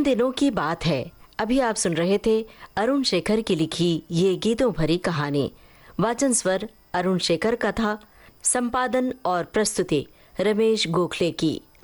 दिनों की बात है। अभी आप सुन रहे थे अरुण शेखर की लिखी ये गीतों भरी कहानी। वाचन स्वर अरुण शेखर का था। संपादन और प्रस्तुति रमेश गोखले की।